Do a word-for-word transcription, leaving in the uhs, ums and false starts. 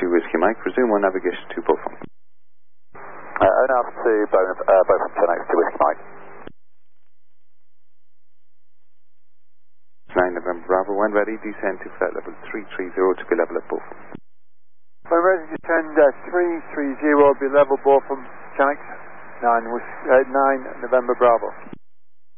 Whiskey Mike, resume on navigation to Beaufort. Uh, own out to Beaufort, uh, Beaufort ten X to Whiskey Mike. nine November Bravo, when ready, descend to flight level three three zero to be level at Beaufort. When ready, descend uh, three three zero, be level Beaufort, Channix, nine, uh, nine November Bravo.